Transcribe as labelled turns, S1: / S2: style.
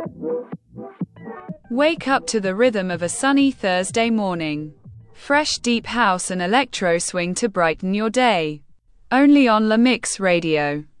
S1: Wake up to the rhythm of a sunny Thursday morning. Fresh deep house and electro swing to brighten your day. Only on La Mix Radio.